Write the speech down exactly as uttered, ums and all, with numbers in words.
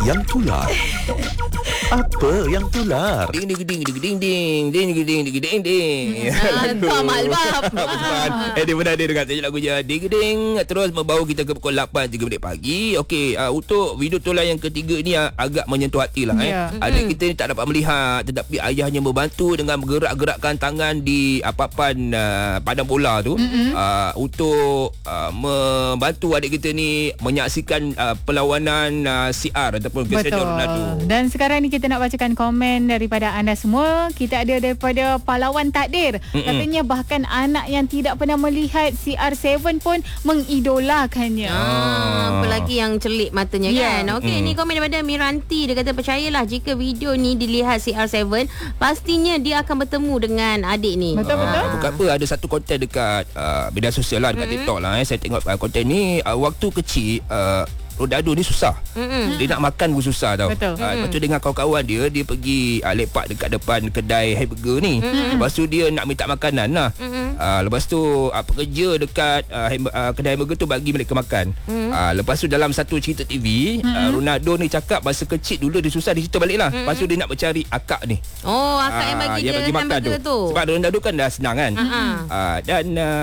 yang tular? Apa yang tular? Ding ding ding ding ding ding ding ding ding ding ding. Tuan Malbab. Eh dia benar dia dengar saja lagu je. Ding ding terus membawa kita ke pukul lapan tiga minit pagi. Okey, uh, untuk video tular yang ketiga ni uh, agak menyentuh hati lah eh. Yeah. Adik kita ni tak dapat melihat tetapi ayahnya membantu dengan menggerak-gerakkan tangan di uh, papan uh, padang bola tu mm-hmm. uh, untuk uh, membantu adik kita ni menyaksikan uh, perlawanan uh, C R ataupun Cristiano Ronaldo. Dan sekarang ni kita nak bacakan komen daripada anda semua. Kita ada daripada Pahlawan Takdir. Mm-mm. Katanya bahkan anak yang tidak pernah melihat C R tujuh pun mengidolakannya. Ah, apalagi yang celik matanya yeah. kan. Okey, mm. ni komen daripada Miranti. Dia kata percayalah jika video ni dilihat C R tujuh, pastinya dia akan bertemu dengan adik ni. Betul-betul. Ah, bukan apa, ada satu konten dekat uh, media sosial lah, dekat mm-hmm. TikTok lah eh. Saya tengok uh, konten ni uh, waktu kecil uh, Ronaldo ni susah. Mm-hmm. Dia nak makan pun susah tau. Betul. Uh, lepas tu dengan kawan-kawan dia, dia pergi uh, lepak dekat depan kedai hamburger ni. Mm-hmm. Lepas tu dia nak minta makanan lah. Mm-hmm. Uh, lepas tu uh, pekerja dekat uh, ham- uh, kedai hamburger tu bagi mereka makan. Mm-hmm. Uh, lepas tu dalam satu cerita T V, mm-hmm. uh, Ronaldo ni cakap masa kecil dulu dia susah, dia cerita balik lah. Mm-hmm. Lepas tu dia nak mencari akak ni. Oh, akak uh, yang bagi dia bagi makan tu. tu. Sebab Ronaldo kan dah senang kan. Uh-huh. Uh, dan uh,